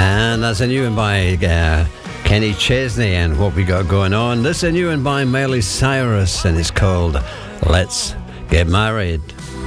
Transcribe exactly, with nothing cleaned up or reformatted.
And that's a new one by uh, Kenny Chesney and What We Got Going On. This is a new one by Miley Cyrus and it's called Let's Get Married.